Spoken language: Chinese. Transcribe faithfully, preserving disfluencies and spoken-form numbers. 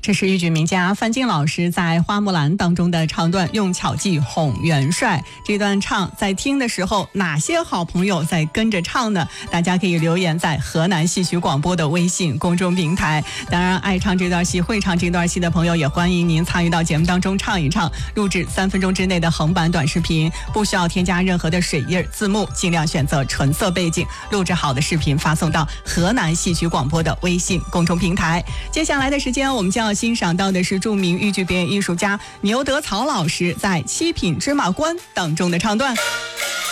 这是豫剧名家范进老师在《花木兰》当中的唱段，用巧计哄元帅。这段唱在听的时候，哪些好朋友在跟着唱呢？大家可以留言在河南戏曲广播的微信公众平台。当然，爱唱这段戏、会唱这段戏的朋友，也欢迎您参与到节目当中唱一唱。录制三分钟之内的横版短视频，不需要添加任何的水印字幕，尽量选择纯色背景。录制好的视频发送到河南戏曲广播的微信公众平台。接下来的时间，我们将要欣赏到的是著名豫剧表演艺术家牛德曹老师在《七品芝麻官》当中的唱段。